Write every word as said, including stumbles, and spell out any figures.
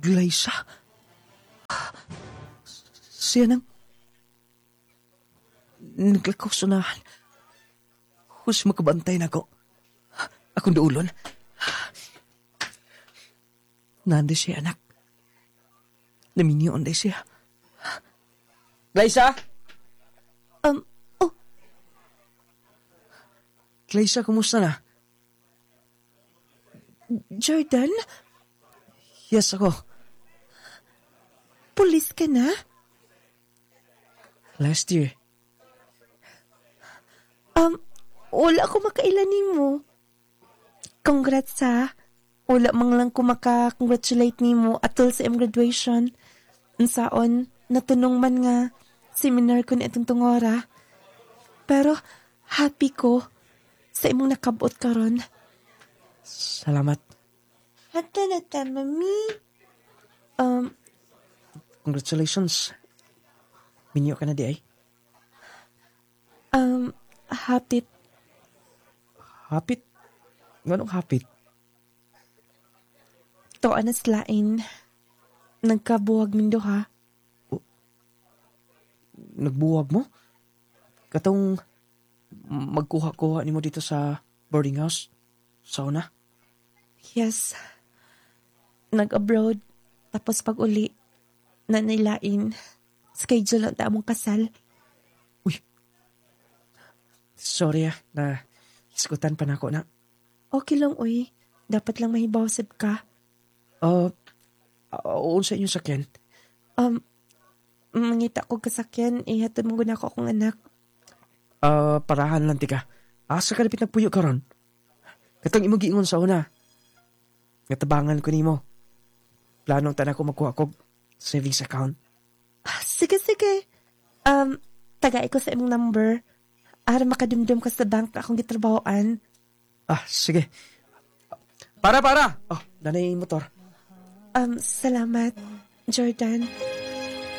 Glyza? Siya nang naglakaw-sunahan. Hus makabantay na ko. Akong duulon. Nanda siya, anak. Naminyoon day siya. Glyza? Um, oh, Glyza, kumusta na? Jordan? Yes, ako. Pulis ka na? Last year. Um, wala ko makailanin mo. Congrats ha. Wala mang lang ko maka-congratulate ni mo atol sa iyong graduation. Unsaon, natunong man nga seminar ko na itong tungora. Pero happy ko sa imong nakabot karon. Salamat. Hata na ta, mami. Um, Congratulations. Minyo ka na di ay. um, hapit. Hapit? Ganong hapit? To anas lain. Nagkabuwag mindo ha. Nagbuwag mo? Katong magkuha-kuha ni mo dito sa boarding house? Sa una? Yes. Nag-abroad. Tapos pag uli, nanilain. Schedule ang damong kasal. Sorry ah, na iskutan pa na ako na. Okay lang, uy. Dapat lang mahibawsib ka. Uh, uh, sa inyong sakyan? Um, mangita ko kasakyan, ihatod mo guna ko akong anak. Uh, parahan lang tika. Asa ka napit nagpuyo ka ron? Katang imo giingon sa una. Natabangan ko nimo. Planong tanan ko magkuha ko savings account. Ah, sige, sige. Um, tagay ko sa imong number. Ara makadumdum ka sa bank na akong gitrabahoan. Ah, sige. Para, para! Oh, nanay yung motor. Um, salamat, Jordan.